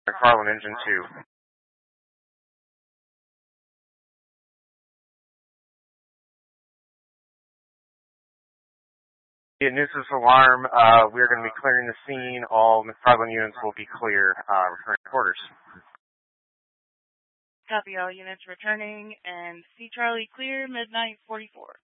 McFarland, Engine 2. Nuisance alarm. We're going to be clearing the scene. All McFarland units will be clear. Returning quarters. Copy, all units returning, and C Charlie clear, midnight 44.